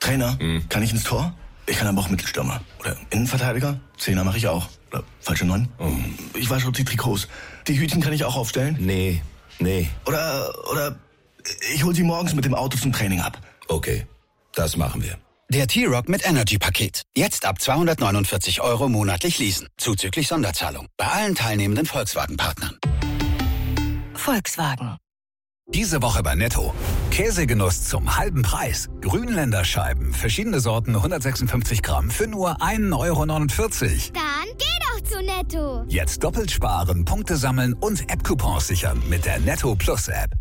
Trainer, kann ich ins Tor? Ich kann aber auch Mittelstürmer. Oder Innenverteidiger? Zehner mache ich auch. Oder falsche 9? Ich wasche die Trikots. Die Hütchen kann ich auch aufstellen? Nee. Oder ich hol sie morgens mit dem Auto zum Training ab. Okay, das machen wir. Der T-Rock mit Energy-Paket. Jetzt ab 249 € monatlich leasen. Zuzüglich Sonderzahlung. Bei allen teilnehmenden Volkswagen-Partnern. Volkswagen. Diese Woche bei Netto. Käsegenuss zum halben Preis. Grünländerscheiben, verschiedene Sorten, 156 Gramm für nur 1,49 €. Dann geh doch zu Netto. Jetzt doppelt sparen, Punkte sammeln und App-Coupons sichern mit der Netto Plus App.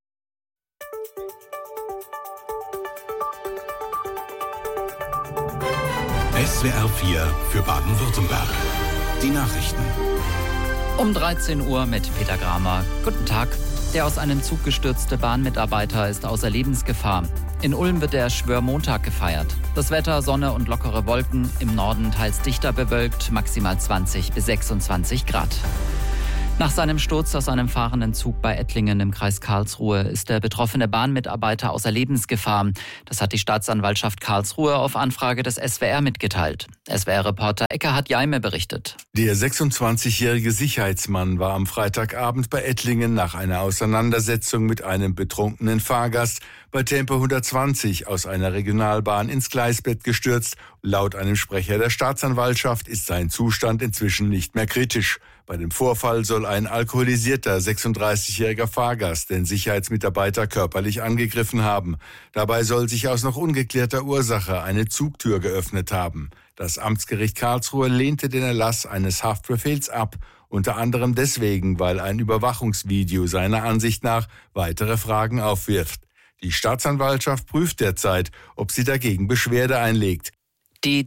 SWR 4 für Baden-Württemberg. Die Nachrichten. Um 13 Uhr mit Peter Gramer. Guten Tag. Der aus einem Zug gestürzte Bahnmitarbeiter ist außer Lebensgefahr. In Ulm wird der Schwörmontag gefeiert. Das Wetter, Sonne und lockere Wolken, im Norden teils dichter bewölkt, maximal 20 bis 26 Grad. Nach seinem Sturz aus einem fahrenden Zug bei Ettlingen im Kreis Karlsruhe ist der betroffene Bahnmitarbeiter außer Lebensgefahr. Das hat die Staatsanwaltschaft Karlsruhe auf Anfrage des SWR mitgeteilt. SWR-Reporter Eckhard Jaime berichtet. Der 26-jährige Sicherheitsmann war am Freitagabend bei Ettlingen nach einer Auseinandersetzung mit einem betrunkenen Fahrgast bei Tempo 120 aus einer Regionalbahn ins Gleisbett gestürzt. Laut einem Sprecher der Staatsanwaltschaft ist sein Zustand inzwischen nicht mehr kritisch. Bei dem Vorfall soll ein alkoholisierter 36-jähriger Fahrgast den Sicherheitsmitarbeiter körperlich angegriffen haben. Dabei soll sich aus noch ungeklärter Ursache eine Zugtür geöffnet haben. Das Amtsgericht Karlsruhe lehnte den Erlass eines Haftbefehls ab, unter anderem deswegen, weil ein Überwachungsvideo seiner Ansicht nach weitere Fragen aufwirft. Die Staatsanwaltschaft prüft derzeit, ob sie dagegen Beschwerde einlegt. Die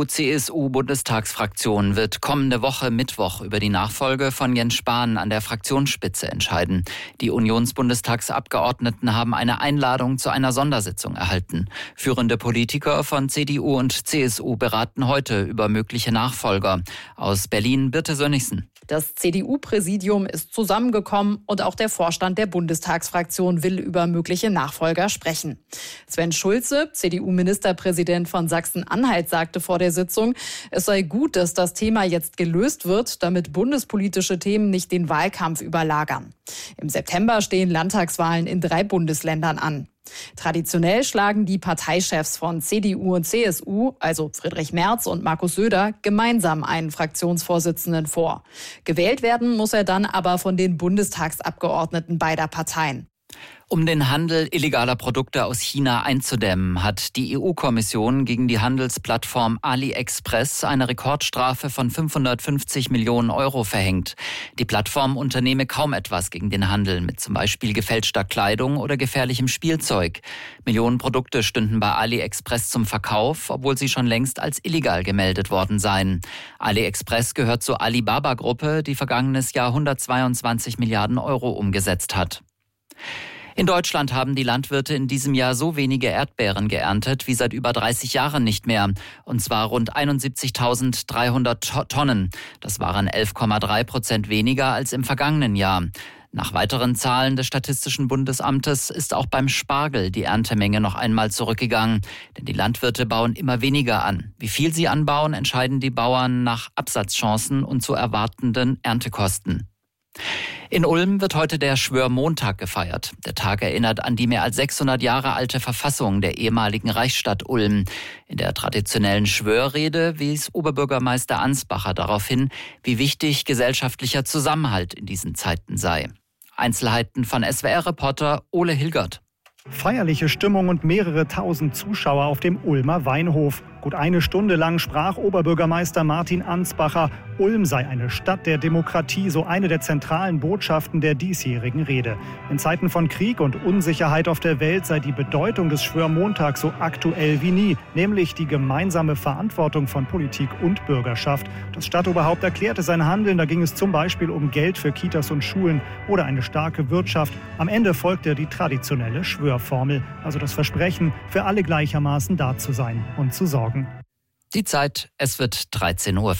CDU-CSU-Bundestagsfraktion wird kommende Woche Mittwoch über die Nachfolge von Jens Spahn an der Fraktionsspitze entscheiden. Die Unionsbundestagsabgeordneten haben eine Einladung zu einer Sondersitzung erhalten. Führende Politiker von CDU und CSU beraten heute über mögliche Nachfolger. Aus Berlin Birte Sönnigsen. Das CDU-Präsidium ist zusammengekommen und auch der Vorstand der Bundestagsfraktion will über mögliche Nachfolger sprechen. Sven Schulze, CDU-Ministerpräsident von Sachsen-Anhalt, sagte vor der Sitzung, es sei gut, dass das Thema jetzt gelöst wird, damit bundespolitische Themen nicht den Wahlkampf überlagern. Im September stehen Landtagswahlen in 3 Bundesländern an. Traditionell schlagen die Parteichefs von CDU und CSU, also Friedrich Merz und Markus Söder, gemeinsam einen Fraktionsvorsitzenden vor. Gewählt werden muss er dann aber von den Bundestagsabgeordneten beider Parteien. Um den Handel illegaler Produkte aus China einzudämmen, hat die EU-Kommission gegen die Handelsplattform AliExpress eine Rekordstrafe von 550 Millionen € verhängt. Die Plattform unternehme kaum etwas gegen den Handel mit zum Beispiel gefälschter Kleidung oder gefährlichem Spielzeug. Millionen Produkte stünden bei AliExpress zum Verkauf, obwohl sie schon längst als illegal gemeldet worden seien. AliExpress gehört zur Alibaba-Gruppe, die vergangenes Jahr 122 Milliarden € umgesetzt hat. In Deutschland haben die Landwirte in diesem Jahr so wenige Erdbeeren geerntet wie seit über 30 Jahren nicht mehr. Und zwar rund 71.300 Tonnen. Das waren 11,3% weniger als im vergangenen Jahr. Nach weiteren Zahlen des Statistischen Bundesamtes ist auch beim Spargel die Erntemenge noch einmal zurückgegangen. Denn die Landwirte bauen immer weniger an. Wie viel sie anbauen, entscheiden die Bauern nach Absatzchancen und zu erwartenden Erntekosten. In Ulm wird heute der Schwörmontag gefeiert. Der Tag erinnert an die mehr als 600 Jahre alte Verfassung der ehemaligen Reichsstadt Ulm. In der traditionellen Schwörrede wies Oberbürgermeister Ansbacher darauf hin, wie wichtig gesellschaftlicher Zusammenhalt in diesen Zeiten sei. Einzelheiten von SWR-Reporter Ole Hilgert. Feierliche Stimmung und mehrere tausend Zuschauer auf dem Ulmer Weinhof. Gut eine Stunde lang sprach Oberbürgermeister Martin Ansbacher, Ulm sei eine Stadt der Demokratie, so eine der zentralen Botschaften der diesjährigen Rede. In Zeiten von Krieg und Unsicherheit auf der Welt sei die Bedeutung des Schwörmontags so aktuell wie nie, nämlich die gemeinsame Verantwortung von Politik und Bürgerschaft. Das Stadtoberhaupt erklärte sein Handeln, da ging es zum Beispiel um Geld für Kitas und Schulen oder eine starke Wirtschaft. Am Ende folgte die traditionelle Schwörformel, also das Versprechen, für alle gleichermaßen da zu sein und zu sorgen. Die Zeit, es wird 13:04 Uhr.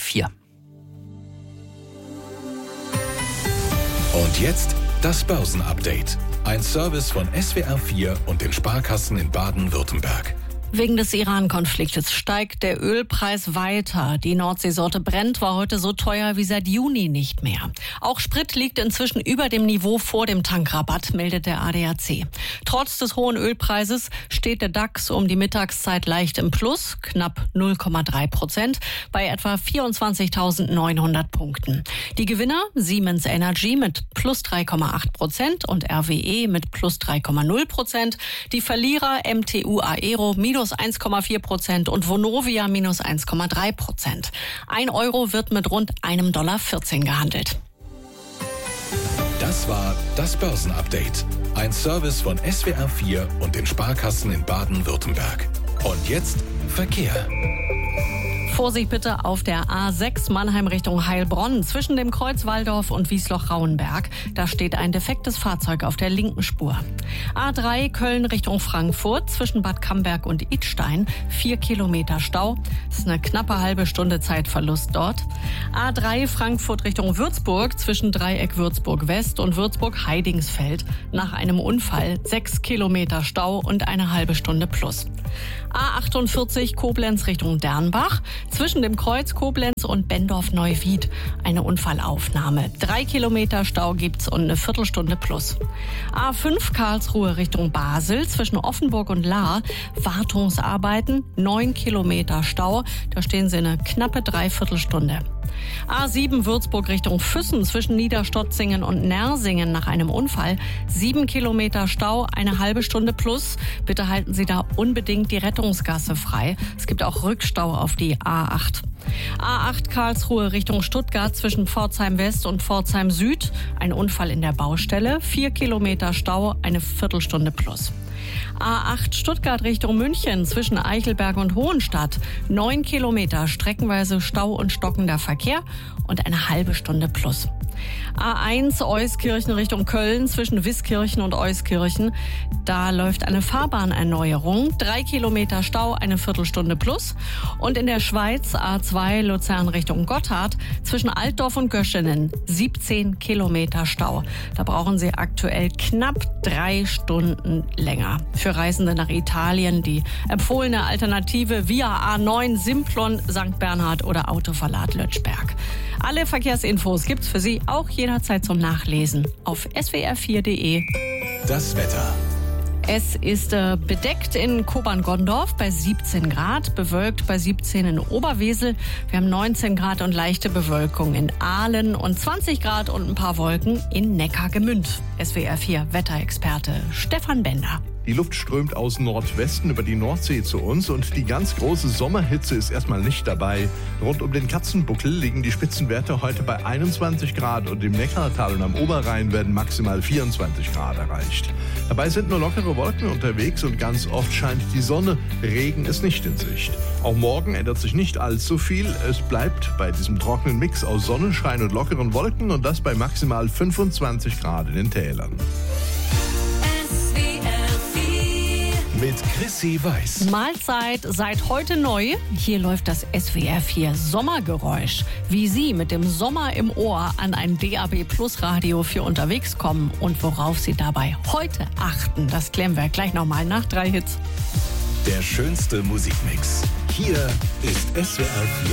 Und jetzt das Börsenupdate. Ein Service von SWR 4 und den Sparkassen in Baden-Württemberg. Wegen des Iran-Konfliktes steigt der Ölpreis weiter. Die Nordseesorte Brent war heute so teuer wie seit Juni nicht mehr. Auch Sprit liegt inzwischen über dem Niveau vor dem Tankrabatt, meldet der ADAC. Trotz des hohen Ölpreises steht der DAX um die Mittagszeit leicht im Plus, knapp 0,3%, bei etwa 24.900 Punkten. Die Gewinner Siemens Energy mit plus 3,8% und RWE mit plus 3,0%. Die Verlierer MTU Aero minus 1,4% und Vonovia minus 1,3%. 1 Euro wird mit rund $1,14 gehandelt. Das war das Börsenupdate. Ein Service von SWR4 und den Sparkassen in Baden-Württemberg. Und jetzt Verkehr. Vorsicht bitte auf der A6 Mannheim Richtung Heilbronn zwischen dem Kreuz Walldorf und Wiesloch-Rauenberg. Da steht ein defektes Fahrzeug auf der linken Spur. A3 Köln Richtung Frankfurt zwischen Bad Camberg und Idstein 4 Kilometer Stau. Das ist eine knappe halbe Stunde Zeitverlust dort. A3 Frankfurt Richtung Würzburg zwischen Dreieck Würzburg West und Würzburg Heidingsfeld. Nach einem Unfall 6 Kilometer Stau und eine halbe Stunde plus. A48 Koblenz Richtung Dernbach zwischen dem Kreuz Koblenz und Bendorf-Neuwied. Eine Unfallaufnahme. 3 Kilometer Stau gibt's und eine Viertelstunde plus. A5 Karlsruhe Richtung Basel zwischen Offenburg und Lahr. Wartungsarbeiten, 9 Kilometer Stau. Da stehen sie eine knappe Dreiviertelstunde. A7 Würzburg Richtung Füssen zwischen Niederstotzingen und Nersingen nach einem Unfall. 7 Kilometer Stau, eine halbe Stunde plus. Bitte halten Sie da unbedingt die Rettungsgasse frei. Es gibt auch Rückstau auf die A8. A8 Karlsruhe Richtung Stuttgart zwischen Pforzheim West und Pforzheim Süd. Ein Unfall in der Baustelle. 4 Kilometer Stau, eine Viertelstunde plus. A8 Stuttgart Richtung München zwischen Eichelberg und Hohenstadt. 9 Kilometer streckenweise Stau und stockender Verkehr und eine halbe Stunde plus. A1 Euskirchen Richtung Köln zwischen Wiskirchen und Euskirchen. Da läuft eine Fahrbahnerneuerung. 3 Kilometer Stau, eine Viertelstunde plus. Und in der Schweiz A2 Luzern Richtung Gotthard zwischen Altdorf und Göschenen. 17 Kilometer Stau. Da brauchen Sie aktuell knapp 3 Stunden länger. Für Reisende nach Italien die empfohlene Alternative via A9 Simplon St. Bernhard oder Autoverlad Lötschberg. Alle Verkehrsinfos gibt's für Sie auch jederzeit zum Nachlesen auf swr4.de. Das Wetter. Es ist bedeckt in Kobern-Gondorf bei 17 Grad, bewölkt bei 17 in Oberwesel. Wir haben 19 Grad und leichte Bewölkung in Aalen und 20 Grad und ein paar Wolken in Neckargemünd. SWR4 Wetterexperte Stefan Bender. Die Luft strömt aus Nordwesten über die Nordsee zu uns und die ganz große Sommerhitze ist erstmal nicht dabei. Rund um den Katzenbuckel liegen die Spitzenwerte heute bei 21 Grad und im Neckartal und am Oberrhein werden maximal 24 Grad erreicht. Dabei sind nur lockere Wolken unterwegs und ganz oft scheint die Sonne. Regen ist nicht in Sicht. Auch morgen ändert sich nicht allzu viel. Es bleibt bei diesem trockenen Mix aus Sonnenschein und lockeren Wolken und das bei maximal 25 Grad in den Tälern. Mit Chrissy Weiß. Mahlzeit seit heute neu. Hier läuft das SWR4 Sommergeräusch. Wie Sie mit dem Sommer im Ohr an ein DAB Plus Radio für unterwegs kommen und worauf Sie dabei heute achten, das klären wir gleich nochmal nach 3 Hits. Der schönste Musikmix. Hier ist SWR4.